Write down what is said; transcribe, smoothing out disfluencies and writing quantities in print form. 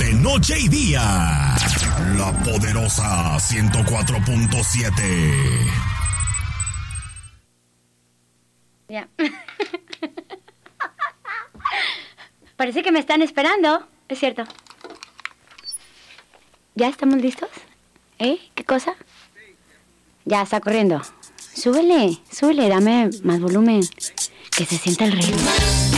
De noche y día. La poderosa 104.7. Ya. Parece que me están esperando. Es cierto. ¿Ya estamos listos? ¿Qué cosa? Ya está corriendo. Súbele, dame más volumen. Que se sienta el ritmo.